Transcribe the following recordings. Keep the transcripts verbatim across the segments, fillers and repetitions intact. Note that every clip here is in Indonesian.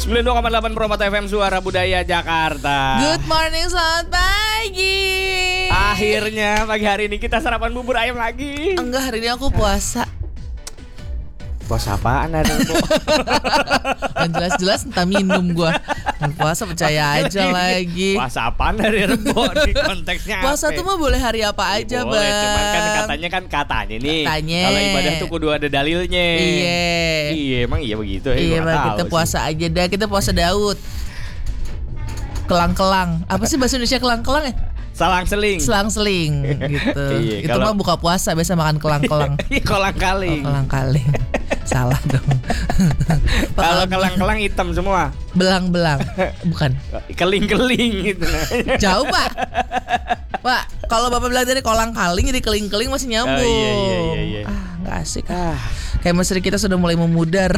sembilan puluh dua koma delapan Permata F M Suara Budaya Jakarta. Good morning, selamat pagi. Akhirnya pagi hari ini kita sarapan bubur ayam lagi. Enggak, hari ini aku puasa. Puasa apaan ada Bu? Dan jelas-jelas entah minum gua. Dan puasa percaya aja lagi. Puasa apaan dari Rebo di konteksnya? Puasa apa? tuh mah boleh hari apa aja, boleh, Bang. cuman kan katanya kan katanya nih. Katanya. Kalau ibadah tuh kudu ada dalilnya. Iya. Iya, emang iya begitu ya. Iya, Bang, kita puasa sih. aja dah. Kita puasa Daud. Kelang-kelang. Apa sih bahasa Indonesia kelang-kelang ya? Selang-seling. Selang-seling gitu. Iya, itu kalau... mah buka puasa biasa makan kelang-kelang. Kolang-kaling. Oh, kelang-kaling. Salah dong. Kalau kelang-kelang hitam semua. Belang-belang. Bukan. Keling-keling gitu. Jauh, Pak. Pak, kalau Bapak bilang dari kolang-kaling jadi keling-keling masih nyambung. Oh, iya, iya, iya, iya. Ah, enggak asik. Ah. Kayak Mesri kita sudah mulai memudar.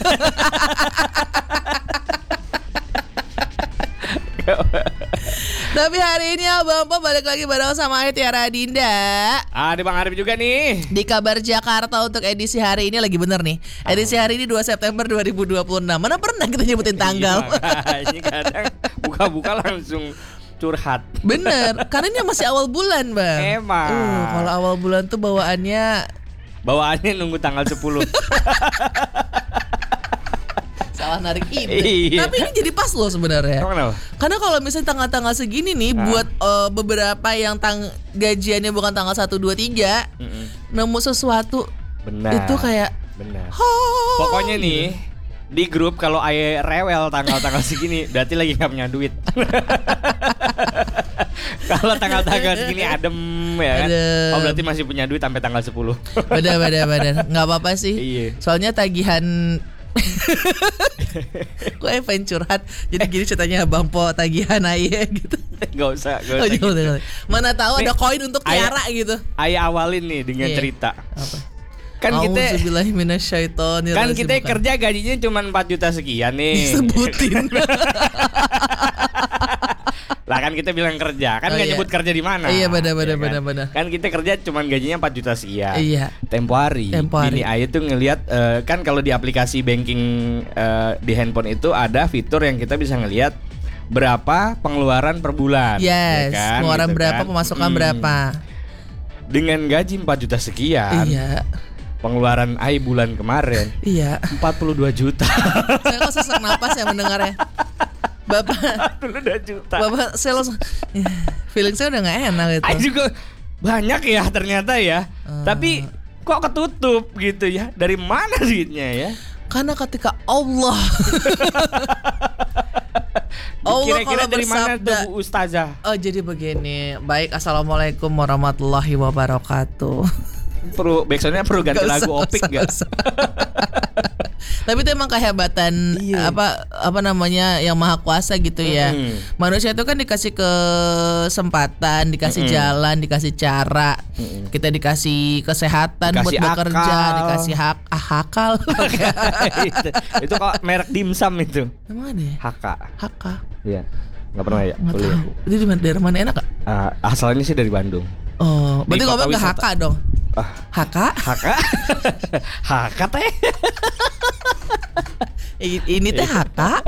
Tapi hari ini Abang Po balik lagi bareng sama Tiara Dinda. Ada Bang Arif juga nih. Di Kabar Jakarta untuk edisi hari ini lagi bener nih. Edisi hari ini dua September dua ribu dua puluh enam. Mana pernah kita nyebutin tanggal. Ini kadang buka-buka langsung curhat. Bener, karena ini masih awal bulan, Bang. Emang. Uh, kalau awal bulan tuh bawaannya Bawaannya nunggu tanggal sepuluh. salah narik ide. Iya. Tapi ini jadi pas loh sebenarnya. Kenapa? Karena kalau misalnya tanggal-tanggal segini nih, ah. buat uh, beberapa yang tang gajiannya bukan tanggal satu, dua, tiga, mm-mm. nemu sesuatu. Benar. Itu kayak benar. Pokoknya nih di grup kalau aye rewel tanggal-tanggal segini berarti lagi gak punya duit. Kalau tanggal-tanggal segini adem ya kan. Adem. Oh berarti masih punya duit sampai tanggal sepuluh. Beda beda beda. Enggak apa-apa sih. Iya. Soalnya tagihan gue pengen curhat. Jadi gini ceritanya Bang Po tagihan Aye gitu. Gak usah, gak usah oh, gitu. gitu. Mana tahu nih, ada koin untuk Tiara Ayah, gitu. Aye awalin nih dengan yeah. cerita. Apa? Kan kita Kan kita bukan. Kerja gajinya cuma empat juta sekian nih. Disebutin. Lah kan kita bilang kerja, kan oh, nggak iya. nyebut kerja di mana. Iya benar-benar ya kan? benar-benar. Kan kita kerja cuma gajinya empat juta sekian. Iya. Tempo hari. Tempo hari. Bini Ayu tuh ngelihat uh, kan kalau di aplikasi banking uh, di handphone itu ada fitur yang kita bisa ngelihat berapa pengeluaran per bulan. Yes. Ya kan? Pengeluaran gitu berapa, kan? Pemasukan hmm. berapa. Dengan gaji empat juta sekian. Iya. Pengeluaran Ayu bulan kemarin. Iya. empat puluh dua juta. Saya kok sesak napas ya mendengarnya. Bapak empat puluh dua juta. Bapak saya langsung feeling saya udah gak enak gitu. Ayo juga banyak ya ternyata ya. Hmm. Tapi kok ketutup gitu ya. Dari mana duitnya ya? Karena ketika Allah Allah kira-kira dari bersabda, mana tuh Bu Ustazah? Oh jadi begini. Baik, assalamualaikum warahmatullahi wabarakatuh. Perlu backsoundnya perlu ganti lagu Opik gak? Tapi itu emang kehebatan iya. apa apa namanya yang maha kuasa gitu ya. Mm-hmm. Manusia itu kan dikasih kesempatan, dikasih mm-hmm. jalan, dikasih cara, mm-hmm. kita dikasih kesehatan dikasih buat bekerja, akal. Dikasih hak ah, hakal. itu, itu kok merek dimsum itu. Emang ada ya? Haka. Haka. Iya. Nggak pernah ya? Nggak tahu. Itu di mana? Dari mana enak gak? Uh, asalnya sih dari Bandung. Oh, berarti ngomong ke Haka dong. Ah. Haka? Haka? Haka teh? Ini teh Haka?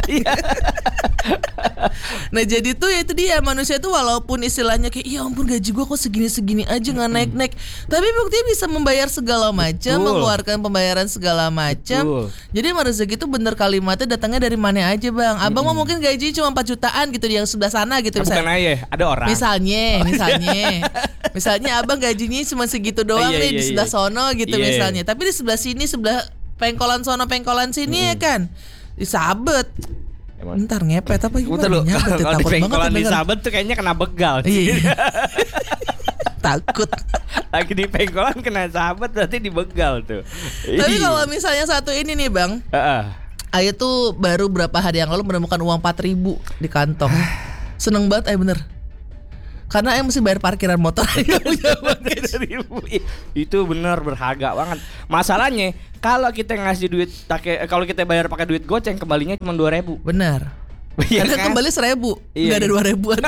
Nah jadi tuh ya itu dia, manusia tuh walaupun istilahnya kayak ya ampun gaji gue kok segini-segini aja gak naik-naik, tapi buktinya bisa membayar segala macam, mengeluarkan pembayaran segala macam. Jadi emang rezeki itu bener kalimatnya datangnya dari mana aja Bang. Abang mau mungkin gaji cuma empat jutaan gitu di yang sebelah sana gitu. Bukan aja, ada orang. Misalnya, misalnya Misalnya abang gajinya cuma segitu doang iya, nih iya, di sebelah iya. sono gitu iya. misalnya. Tapi di sebelah sini, sebelah pengkolan sono, pengkolan sini mm-hmm. ya kan disabet. Emang? Ntar ngepet apa gimana? Bentar lu, kalau di pengkolan disabet tuh kayaknya kena begal. Iya. Takut. Lagi di pengkolan kena sabet berarti dibegal tuh. Tapi kalau misalnya satu ini nih Bang, uh-uh. Ayu tuh baru berapa hari yang lalu menemukan uang empat ribu di kantong. Seneng banget Ayu bener. Karena Ayu mesti bayar parkiran motor. Itu bener berharga banget. Masalahnya kalau kita ngasih duit pakai, kalau kita bayar pakai duit goceng kembalinya cuma dua ribu. Benar. Iya karena kan? Kembali seribu, iya. nggak ada dua ribuan.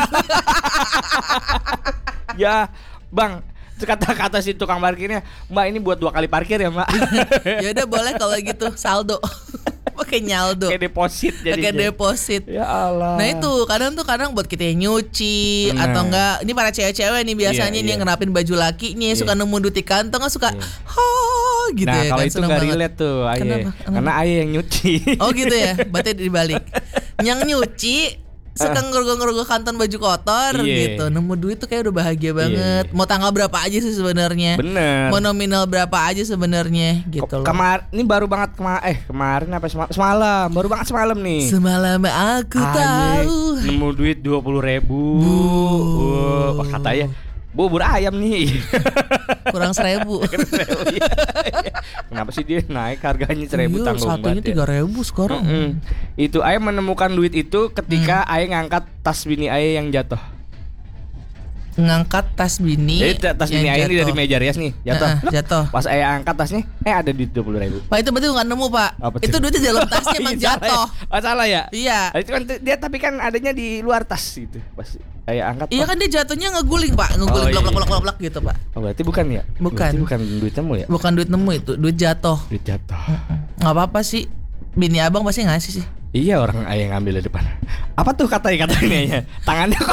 Ya Bang, kata-kata si tukang parkirnya, Mbak ini buat dua kali parkir ya Mbak. Ya udah boleh kalau gitu saldo. pakai nyaldo. Kayak deposit jadi. Pakai deposit. Ya Allah. Nah itu kadang tuh kadang buat kita yang nyuci nah. atau enggak ini para cewek-cewek nih biasanya yeah, nih yeah. yang ngerapin baju laki nih yeah. suka nemu duit di kantong suka yeah. ho gitu nah, ya. Nah kalau kan, itu nggak relate tuh Aye. Kenapa? Karena Aye yang nyuci. Oh gitu ya. Berarti dibalik. Yang nyuci suka ngerogoh-ngerogoh kantong baju kotor yeah. gitu. Nemu duit tuh kayak udah bahagia banget. Yeah. Mau tanggal berapa aja sih sebenarnya. Bener. Mau nominal berapa aja sebenarnya gitu loh. Kemar ini baru banget kema eh kemarin apa semalam, semalam baru banget semalam nih. Semalam aku Aye, tahu. Nemu duit dua puluh ribu. Wah, katanya bubur ayam nih. Kurang seribu. Kenapa sih dia naik harganya seribu tanggung banget. Satunya tiga ribu sekarang. Mm-hmm. Itu Aye menemukan duit itu ketika hmm. Aye ngangkat tas bini Aye yang jatuh. Ngangkat tas bini. Jadi tas bini Aye ini dari meja rias nih jatuh. Nah, jatuh. Pas Aye angkat tasnya, eh ada duit dua puluh ribu. Pak itu berarti bukan nemu pak. Itu duitnya di dalam tasnya emang jatuh. Oh salah ya? Iya. Itu kan dia tapi kan adanya di luar tas gitu. Pas Aye angkat. Iya kan dia jatuhnya ngeguling pak, ngeguling oh, blok blok blok blok gitu pak. Oh berarti bukan ya? Bukan. Berarti bukan duit nemu ya? Bukan duit nemu itu, duit jatuh. Duit jatuh. Nggak apa-apa sih. Bini abang pasti ngasih sih. Iya orang Aye ngambil di depan. Apa tuh katanya katanya? Tangannya kok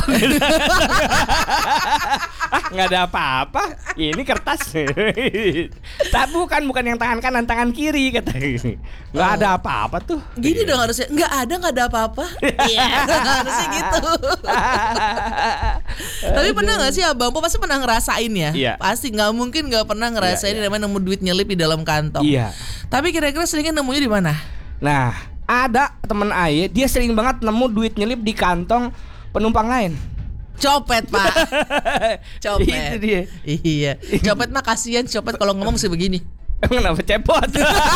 nggak ada apa-apa. Ini kertas. Tak bukan bukan yang tangan kanan, tangan kiri katanya. Nggak ada apa-apa tuh. Gini dong harusnya. Nggak ada nggak ada apa-apa. Iya harusnya gitu. Tapi pernah nggak sih abang? Pasti pernah ngerasain ya. Iya. Pasti nggak mungkin nggak pernah ngerasain iya, iya. namanya nemu duit nyelip di dalam kantong. Iya. Tapi kira-kira seringnya nemunya di mana? Nah, ada temen Aye, dia sering banget nemu duit nyelip di kantong penumpang lain. Copet pak. Copet. Itu dia. Iya. Copet mah kasihan. Copet kalau ngomong sih begini. Kenapa cepot?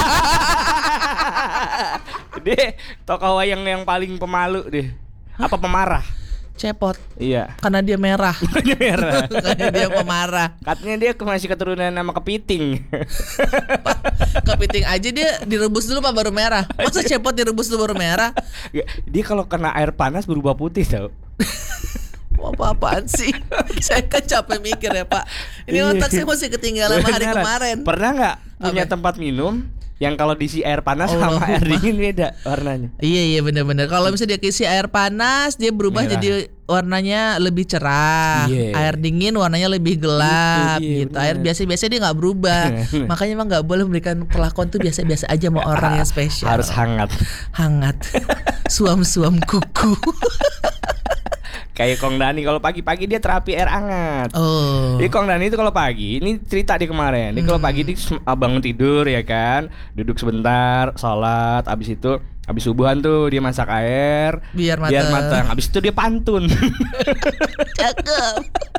Dia tokoh wayang yang paling pemalu deh. Apa pemarah? Cepot. Iya. Karena dia merah. Dia merah. Karena dia pemarah. Katanya dia masih keturunan nama kepiting. Kepiting aja dia direbus dulu pak baru merah. Masa cepot direbus dulu baru merah? Dia kalau kena air panas berubah putih tau. Apa-apaan sih? Saya kan capek mikir ya pak. Ini otak saya masih ketinggalan hari kemarin. Pernah nggak punya okay. tempat minum yang kalau diisi air panas oh, sama air dingin beda warnanya? Iya iya benar-benar. Kalau misalnya dia isi air panas dia berubah merah. Jadi warnanya lebih cerah. Yeah. Air dingin warnanya lebih gelap dia, gitu. Bener. Air biasa-biasa dia nggak berubah. Makanya emang nggak boleh memberikan perlakuan tuh biasa-biasa aja sama orang yang spesial. Harus hangat. Hangat. Suam-suam kuku. Kayak Kong Dani kalau pagi-pagi dia terapi air hangat. Oh. Jadi Kong Dani itu kalau pagi, ini cerita di kemarin. Dia hmm. kalau pagi dia bangun tidur ya kan, duduk sebentar, sholat, abis itu habis subuhan tuh dia masak air biar matang. Biar matang. Habis itu dia pantun. Cakep.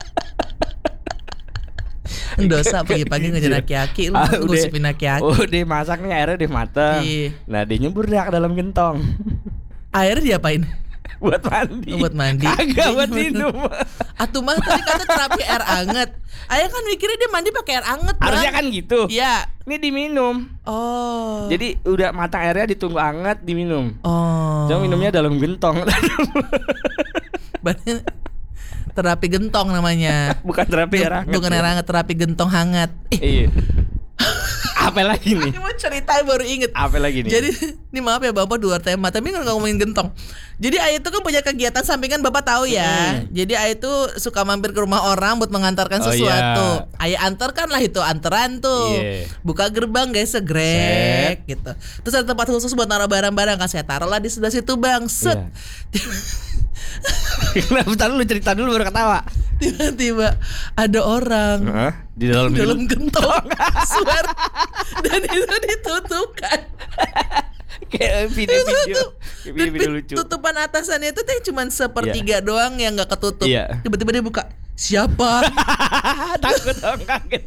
Dosa pagi-pagi ngejar aki-aki lu ah, ngusupin aki-aki. Oh, dia masak nih airnya udah matang. Iyi. Nah, dia nyebur dah ke dalam gentong. Airnya diapain? Buat mandi. Buat mandi. Kagak buat minum. Atuh mah tadi kata terapi air anget. Ayah kan mikirnya dia mandi pakai air anget. Harusnya kan gitu. Iya. Ini diminum. Oh. Jadi udah matang airnya ditunggu anget diminum. Oh. Cuma minumnya dalam gentong. Berarti terapi gentong namanya. Bukan terapi air hangat. Bukan air hangat, terapi gentong hangat. Iya. Apa lagi nih? Ini mau ceritain baru inget. Apa lagi nih? Jadi, ini maaf ya Bapak dua tema, tapi kan ngomongin gentong. Jadi Ayah itu kan punya kegiatan sampingan Bapak tahu ya. Hmm. Jadi Ayah itu suka mampir ke rumah orang buat mengantarkan sesuatu. Oh, yeah. Ayah antarkan lah itu anteran tuh. Yeah. Buka gerbang guys segrek gitu. Terus ada tempat khusus buat naruh barang-barang kan saya taruh lah di sebelah situ bang. Set. Yeah. Bentar lu cerita dulu baru ketawa. Tiba-tiba ada orang uh, di dalam, di dalam gentong. Swear. Dan itu ditutupkan. Kayak video-video, video lucu. Tutupan atasannya itu tuh cuma sepertiga yeah. doang yang nggak ketutup. Yeah. Tiba-tiba dia buka. Siapa? Takut dong kaget.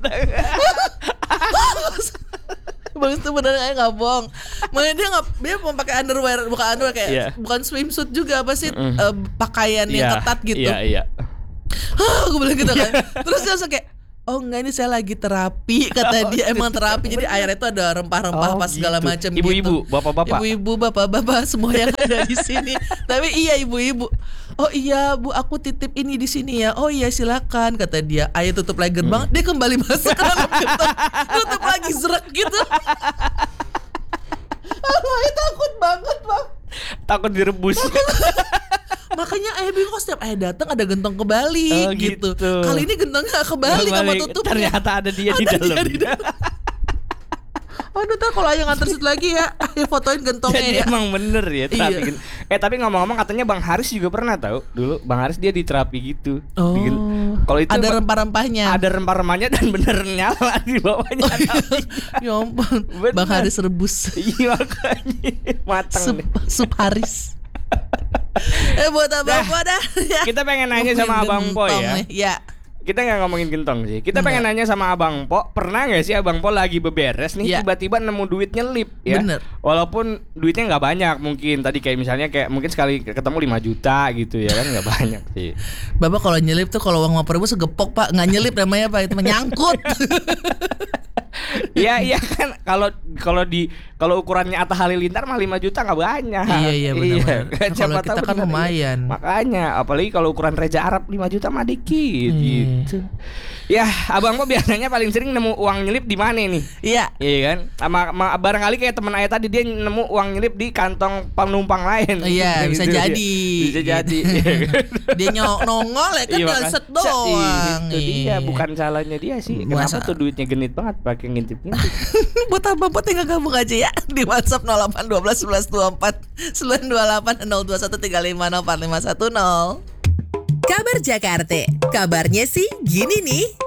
Bang itu beneran nggak bohong. Makanya dia nggak dia mau pakai underwear, bukan underwear kayak yeah. bukan swimsuit juga apa sih mm. uh, pakaian yeah. yang ketat gitu. Iya yeah, iya. Yeah. Hah, aku bilang gitu kan. Terus dia langsung kayak oh enggak ini saya lagi terapi kata dia emang terapi jadi air itu ada rempah-rempah oh, apa segala gitu. macam ibu-ibu, gitu. bapak-bapak. Ibu-ibu, bapak-bapak semua yang ada di sini. Tapi iya ibu-ibu. Oh iya Bu, aku titip ini di sini ya. Oh iya silakan kata dia. Ayah tutup lagi gerbang, hmm. dia kembali masuk ke dalam gerbang. Tutup lagi zerak gitu. Abang takut banget bang. Takut direbus. Makanya ayah bingung kok setiap ayah datang ada gentong kebalik Oh, gitu. gitu. Kali ini gentongnya gak kebalik sama Balik. tutupnya. Ternyata ada dia di Ada dalam. dia di dalam. Aduh, ntar kalau ayah nganter situ lagi ya, ayah fotoin gentongnya Jadi ya. emang bener ya terapi Iya. gitu. Eh tapi ngomong-ngomong katanya Bang Haris juga pernah tahu dulu Bang Haris dia di terapi gitu. Oh. Bikin- Kalau itu Ada Bang- rempah-rempahnya. ada rempah-rempahnya dan bener nyala di bawahnya. Ya ampun. Bener. Bang Haris rebus. Iya makanya matang Sup, nih. sup Haris. Eh buat abang Dah, dah ya. Kita pengen nanya sama Ngomongin Abang Po gentong ya. nih. Ya. Kita nggak ngomongin gentong sih. Kita Enggak. pengen nanya sama Abang Po, pernah nggak sih Abang Po lagi beberes nih Iya. tiba-tiba nemu duit nyelip ya? Bener. Walaupun duitnya nggak banyak mungkin. Tadi kayak misalnya kayak mungkin sekali ketemu lima juta gitu ya kan nggak banyak sih. Bapak kalau nyelip tuh kalau uang lima puluh ribu segepok pak. Nggak nyelip namanya pak, itu menyangkut. Iya iya kan kalau kalau di kalau ukurannya Atta Halilintar mah lima juta nggak banyak. Iya, iya, benar-benar. Kan Kalau siapa kita tahu kan benar, lumayan. iya. Makanya apalagi kalau ukuran Reza Arab lima juta mah dikit Iya. gitu. Ya, Abang Po biasanya paling sering nemu uang nyelip di mana nih? Iya. Iya kan? Sama, sama barangkali kayak teman ayah tadi dia nemu uang nyelip di kantong penumpang lain. Iya, bisa Gitu, jadi. Bisa jadi. Dia nyok nongol ya kan Iya, tinggal makanya. set doang. Itu dia Iya. bukan salahnya dia sih. Kenapa Masa- tuh duitnya genit banget pakai ngintip-ngintip. Buat apa buat tinggal gabung aja ya di WhatsApp nol delapan satu dua satu satu dua empat sembilan dua delapan nol dua satu tiga lima nol empat lima satu nol. Kabar Jakarta, kabarnya sih gini nih.